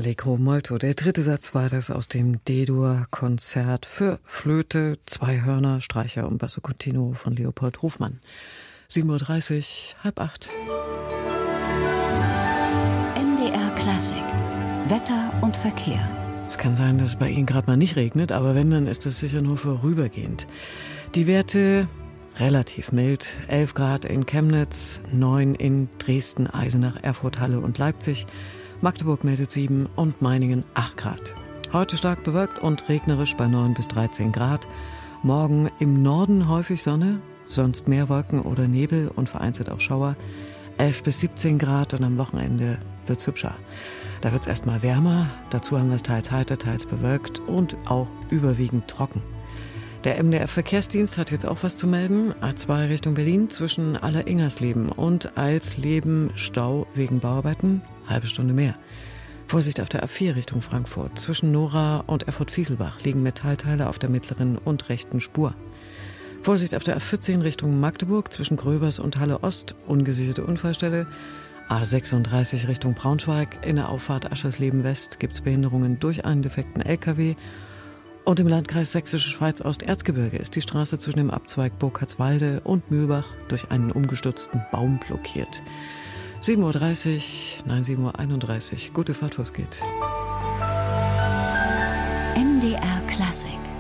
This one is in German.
Allegro molto. Der dritte Satz war das aus dem D-Dur-Konzert für Flöte, zwei Hörner, Streicher und Basso Continuo von Leopold Rufmann. 7:30 Uhr, 7:30. MDR Klassik. Wetter und Verkehr. Es kann sein, dass es bei Ihnen gerade mal nicht regnet, aber wenn, dann ist es sicher nur vorübergehend. Die Werte relativ mild. 11 Grad in Chemnitz, 9 in Dresden, Eisenach, Erfurt, Halle und Leipzig. Magdeburg meldet 7 und Meiningen 8 Grad. Heute stark bewölkt und regnerisch bei 9 bis 13 Grad. Morgen im Norden häufig Sonne, sonst mehr Wolken oder Nebel und vereinzelt auch Schauer. 11 bis 17 Grad und am Wochenende wird's hübscher. Da wird's erstmal wärmer, dazu haben wir es teils heiter, teils bewölkt und auch überwiegend trocken. Der MDR-Verkehrsdienst hat jetzt auch was zu melden. A2 Richtung Berlin zwischen Aller-Ingersleben und Alsleben Stau wegen Bauarbeiten, halbe Stunde mehr. Vorsicht auf der A4 Richtung Frankfurt. Zwischen Nora und Erfurt-Fieselbach liegen Metallteile auf der mittleren und rechten Spur. Vorsicht auf der A14 Richtung Magdeburg zwischen Gröbers und Halle Ost, ungesicherte Unfallstelle. A36 Richtung Braunschweig, in der Auffahrt Aschersleben West gibt es Behinderungen durch einen defekten LKW. Und im Landkreis Sächsische Schweiz Osterzgebirge ist die Straße zwischen dem Abzweig Burkhardswalde und Mühlbach durch einen umgestürzten Baum blockiert. 7:30 Uhr, 7:31 Uhr. Gute Fahrt, wo es geht. MDR Klassik.